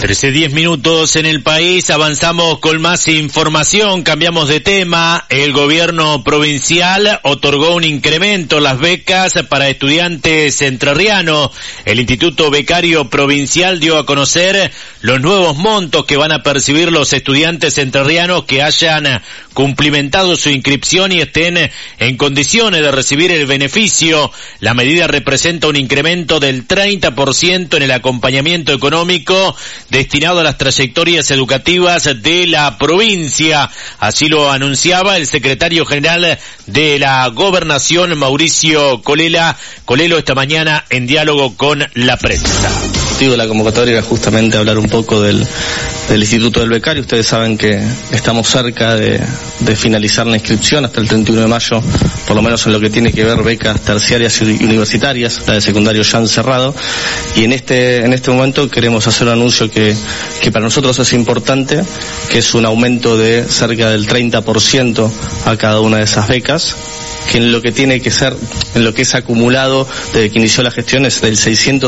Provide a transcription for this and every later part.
13:10 en el país, avanzamos con más información, cambiamos de tema. El gobierno provincial otorgó un incremento en las becas para estudiantes entrerrianos. El Instituto Becario Provincial dio a conocer los nuevos montos que van a percibir los estudiantes entrerrianos que hayan cumplimentado su inscripción y estén en condiciones de recibir el beneficio. La medida representa un incremento del 30% en el acompañamiento económico destinado a las trayectorias educativas de la provincia. Así lo anunciaba el secretario general de la Gobernación, Mauricio Colelo, esta mañana en diálogo con la prensa. La convocatoria era justamente hablar un poco del Instituto del Becario. Ustedes saben que estamos cerca de finalizar la inscripción hasta el 31 de mayo, por lo menos en lo que tiene que ver becas terciarias y universitarias. La de secundario ya han cerrado, y en este momento queremos hacer un anuncio que para nosotros es importante, que es un aumento de cerca del 30% a cada una de esas becas, que en lo que tiene que ser, en lo que es acumulado desde que inició la gestión es del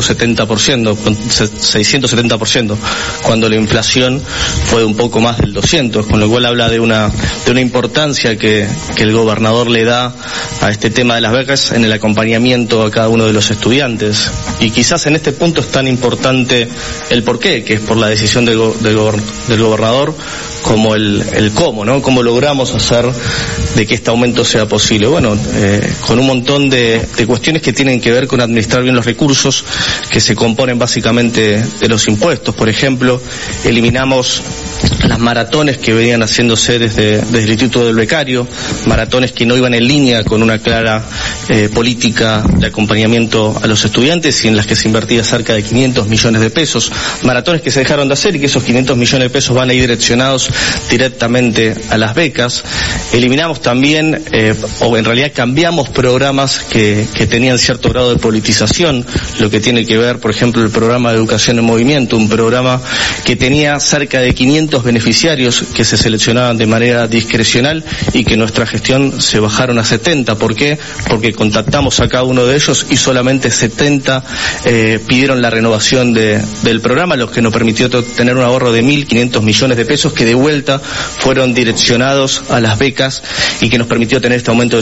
670%, cuando la inflación fue de un poco más del 200%, con lo cual habla de una importancia que el gobernador le da a este tema de las becas en el acompañamiento a cada uno de los estudiantes. Y quizás en este punto es tan importante el porqué, que es por la decisión del gobernador, como el cómo, ¿no? Cómo logramos hacer de que este aumento sea posible. Bueno, con un montón de cuestiones que tienen que ver con administrar bien los recursos, que se componen básicamente de los impuestos. Por ejemplo, eliminamos las maratones que venían haciéndose desde el Instituto del Becario, maratones que no iban en línea con una clara política de acompañamiento a los estudiantes, y en las que se invertía cerca de 500 millones de pesos, maratones que se dejaron de hacer y que esos 500 millones de pesos van a ir direccionados directamente a las becas. Eliminamos también, o en realidad cambiamos programas que tenían cierto grado de politización, lo que tiene que ver, por ejemplo, el programa de Educación en Movimiento, un programa que tenía cerca de 500 beneficiarios que se seleccionaban de manera discrecional y que en nuestra gestión se bajaron a 70. ¿Por qué? Porque contactamos a cada uno de ellos y solamente 70 pidieron la renovación del programa, lo que nos permitió tener un ahorro de 1.500 millones de pesos que de vuelta fueron direccionados a las becas y que nos permitió tener este aumento de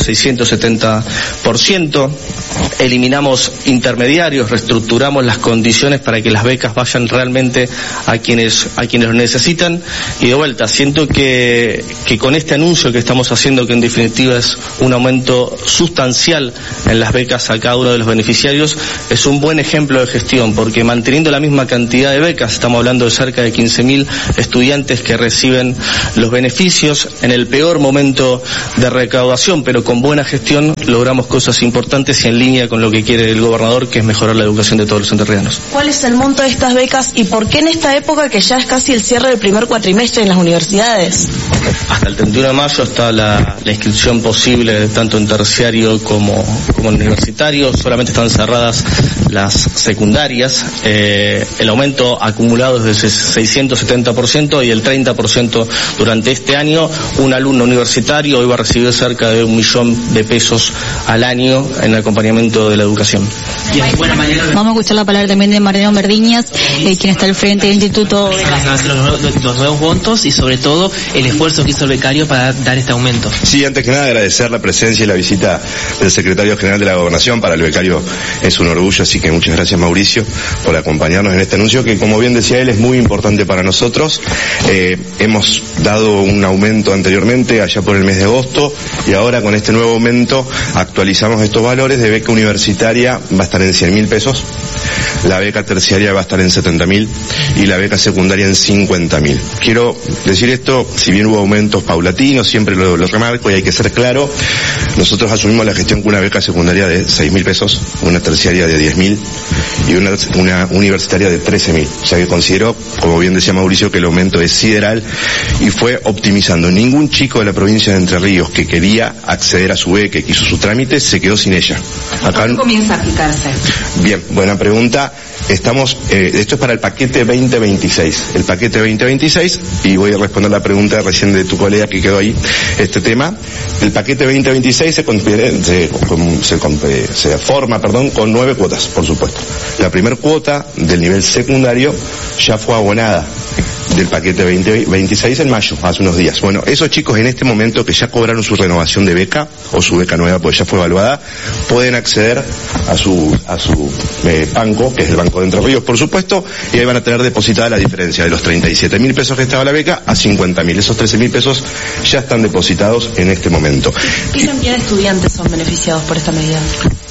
670%. Eliminamos intermediarios, reestructuramos las condiciones para que las becas vayan realmente a quienes lo necesitan. Y de vuelta, siento que con este anuncio que estamos haciendo, que en definitiva es un aumento sustancial en las becas a cada uno de los beneficiarios, es un buen ejemplo de gestión, porque manteniendo la misma cantidad de becas, estamos hablando de cerca de 15.000 estudiantes que reciben los beneficios en el peor momento de recaudación, pero con buena gestión logramos cosas importantes y en línea con lo que quiere el gobernador, que es mejorar la educación de todos los entrerrianos. ¿Cuál es el monto de estas becas y por qué en esta época que ya es casi el cierre del primer cuatrimestre en las universidades? Hasta el 31 de mayo está la inscripción posible tanto en terciario como en universitario. Solamente están cerradas las secundarias. El aumento acumulado es del 670% y el 30% durante este año. Un alumno universitario hoy va a recibir cerca de 1 millón de pesos al año en el acompañamiento de la educación. Vamos a escuchar la palabra también de Mariano Verdiñas, quien está al frente del Instituto. Los nuevos montos y sobre todo el esfuerzo que hizo el becario para dar este aumento. Sí, antes que nada agradecer la presencia y la visita del secretario general de la Gobernación. Para el becario es un orgullo, así que muchas gracias, Mauricio, por acompañarnos en este anuncio que, como bien decía él, es muy importante para nosotros. Hemos dado un aumento anteriormente, allá por el mes de agosto, y ahora con este nuevo aumento actualizamos estos valores. De beca universitaria va a estar en 100.000 pesos, la beca terciaria va a estar en 70.000 y la beca secundaria en 50.000. Quiero decir esto, si bien hubo aumentos paulatinos, siempre lo remarco y hay que ser claro, nosotros asumimos la gestión con una beca secundaria de 6.000 pesos, una terciaria de 10.000 y una universitaria de 13.000. O sea que considero, como bien decía Mauricio, que el aumento es sideral y fue optimizando. Ningún chico de la provincia de Entre Ríos que quería acceder a su beca, que hizo su trámite, se quedó sin ella. ¿Cuándo comienza a aplicarse? Bien, buena pregunta. esto es para el paquete 2026. El paquete 2026, y voy a responder la pregunta recién de tu colega que quedó ahí, este tema. El paquete 2026 se forma con 9 cuotas, por supuesto. La primera cuota del nivel secundario ya fue abonada del paquete 2026 en mayo, hace unos días. Bueno, esos chicos en este momento que ya cobraron su renovación de beca, o su beca nueva, pues ya fue evaluada, pueden acceder a su banco, que es el Banco de Entre Ríos, por supuesto, y ahí van a tener depositada la diferencia de los 37.000 pesos que estaba la beca a 50.000. Esos 13.000 pesos ya están depositados en este momento. ¿Qué cantidad de estudiantes son beneficiados por esta medida?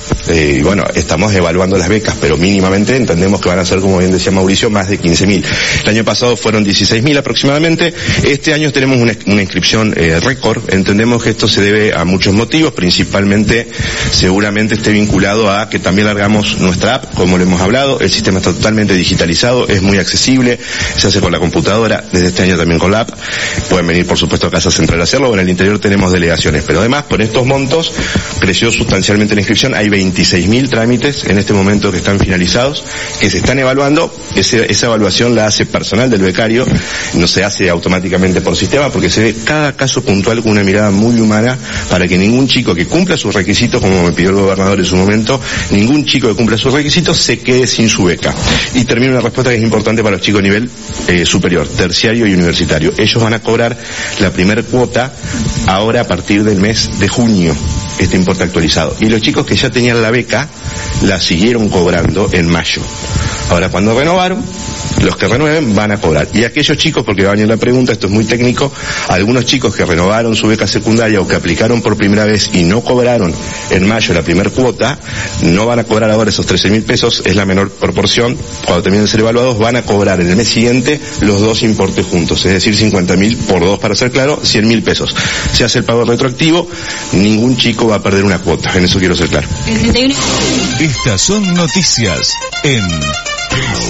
Y bueno, estamos evaluando las becas, pero mínimamente entendemos que van a ser, como bien decía Mauricio, más de 15.000. El año pasado fueron 16.000 aproximadamente. Este año tenemos una inscripción récord. Entendemos que esto se debe a muchos motivos, principalmente seguramente esté vinculado a que también largamos nuestra app, como lo hemos hablado. El sistema está totalmente digitalizado, es muy accesible, se hace con la computadora, desde este año también con la app. Pueden venir, por supuesto, a Casa Central a hacerlo, o en el interior tenemos delegaciones. Pero además, por estos montos, creció sustancialmente la inscripción. Hay 26.000 trámites en este momento que están finalizados, que se están evaluando. Esa evaluación la hace personal del becario, no se hace automáticamente por sistema, porque se ve cada caso puntual con una mirada muy humana, para que ningún chico que cumpla sus requisitos, como me pidió el gobernador en su momento, ningún chico que cumpla sus requisitos se quede sin su beca. Y termino una respuesta que es importante para los chicos a nivel superior, terciario y universitario. Ellos van a cobrar la primera cuota ahora a partir del mes de junio, este importe actualizado. Y los chicos que ya tenían la beca la siguieron cobrando en mayo. Ahora, cuando renovaron, los que renueven van a cobrar. Y aquellos chicos, porque va a venir la pregunta, esto es muy técnico, algunos chicos que renovaron su beca secundaria o que aplicaron por primera vez y no cobraron en mayo la primera cuota, no van a cobrar ahora esos 13.000 pesos, es la menor proporción. Cuando terminen de ser evaluados, van a cobrar en el mes siguiente los dos importes juntos, es decir, 50.000 por 2, para ser claro, 100.000 pesos. Se hace el pago retroactivo, ningún chico va a perder una cuota, en eso quiero ser claro. Estas son noticias en